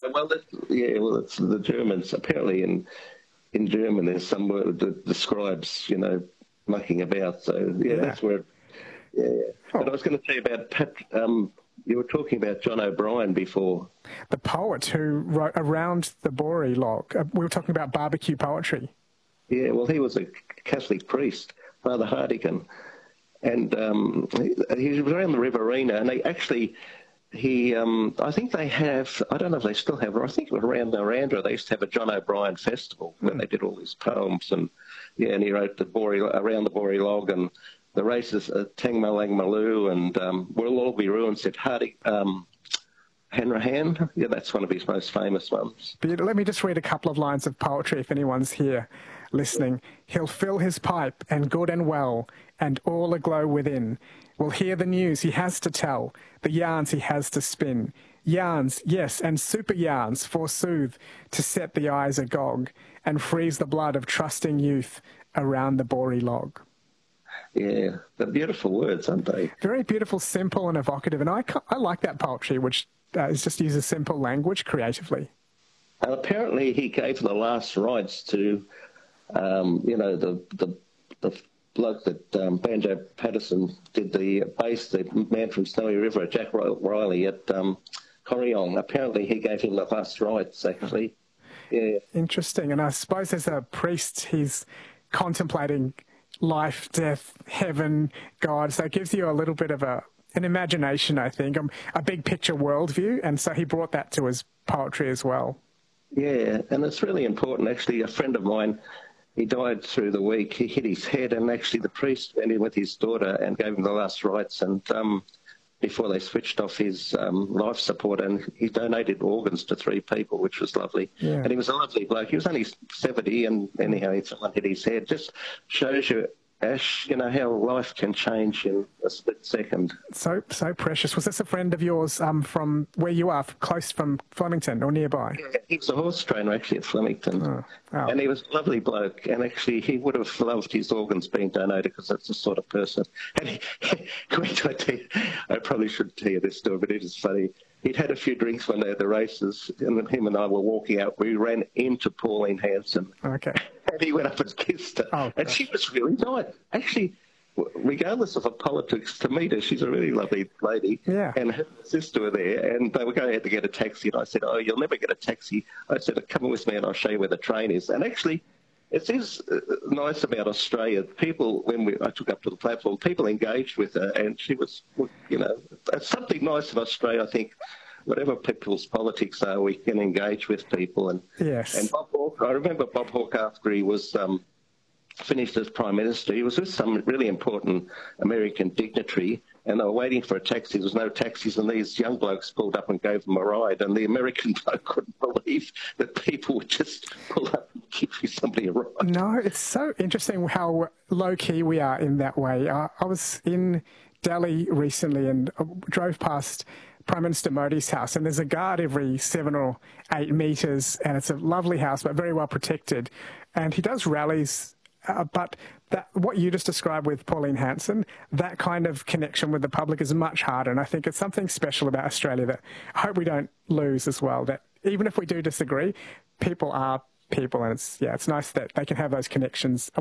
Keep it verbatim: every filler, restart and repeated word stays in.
well, that, yeah, well, it's the Germans. Apparently, in in German, there's some word that describes, you know, mucking about. So yeah, Yeah. that's where. Yeah. Oh. But I was going to say about Pat. Um, you were talking about John O'Brien before. The poet who wrote Around the Bory Log. Uh, we were talking about barbecue poetry. Yeah, well, he was a Catholic priest, Father Hartigan, and um, he, he was around the Riverina, and they actually. He, um, I think they have, I don't know if they still have, or I think it was around Narrandera, they used to have a John O'Brien festival where mm. they did all these poems, and yeah, and he wrote the Bory, Around the Bory Log, and the races at Tangmalang Maloo, and um, We'll All Be Ruined, said Hardy, um, Hanrahan, yeah, that's one of his most famous ones. But let me just read a couple of lines of poetry if anyone's here listening. He'll fill his pipe, and good and well, and all aglow within, will hear the news he has to tell, the yarns he has to spin. Yarns, yes, and super yarns, forsooth, to set the eyes agog, and freeze the blood of trusting youth around the Bory Log. Yeah, they're beautiful words, aren't they? Very beautiful, simple and evocative, and I, I like that poetry, which uh, is just uses simple language creatively. And apparently he gave the last rites to, um, you know, the, the, the bloke that um, Banjo Patterson did the bass, the man from Snowy River, Jack Riley at um, Corryong. Apparently he gave him the last rites, actually. Yeah. Interesting. And I suppose as a priest, he's contemplating life, death, heaven, God. So it gives you a little bit of a an imagination, I think, um, a big picture worldview. And so he brought that to his poetry as well. Yeah, and it's really important. Actually, a friend of mine, he died through the week. He hit his head, and actually the priest went in with his daughter and gave him the last rites, and um, before they switched off his um, life support, and he donated organs to three people, which was lovely. Yeah. And he was a lovely bloke. He was only seventy, and anyhow, someone hit his head. Just shows you, Ash, you know, how life can change in a split second. So so precious. Was this a friend of yours um, from where you are, close from Flemington or nearby? Yeah, he was a horse trainer actually at Flemington. Oh, oh. And he was a lovely bloke. And actually he would have loved his organs being donated because that's the sort of person. And he, wait, I, tell you, I probably shouldn't tell you this story, but it is funny. He'd had a few drinks one day at the races, and then him and I were walking out. We ran into Pauline Hanson. Okay. And he went up and kissed her. Oh, and gosh. she was really nice. Actually, regardless of her politics, to meet her, she's a really lovely lady. Yeah. And her sister were there, and they were going out to get a taxi. And I said, oh, you'll never get a taxi. I said, come with me and I'll show you where the train is. And actually, it is uh, nice about Australia. People, when we, I took up to the platform, people engaged with her, and she was, you know, it's something nice of Australia, I think. Whatever people's politics are, we can engage with people. And yes. And Bob Hawke, I remember Bob Hawke after he was um, finished as Prime Minister, he was with some really important American dignitary, and they were waiting for a taxi. There was no taxis, and these young blokes pulled up and gave them a ride. And the American bloke couldn't believe that people would just pull up and give you somebody a ride. No, it's so interesting how low-key we are in that way. I, I was in Delhi recently and drove past Prime Minister Modi's house, and there's a guard every seven or eight metres, and it's a lovely house, but very well protected. And he does rallies, uh, but that, what you just described with Pauline Hanson, that kind of connection with the public is much harder. And I think it's something special about Australia that I hope we don't lose as well, that even if we do disagree, people are people, and it's, yeah, it's nice that they can have those connections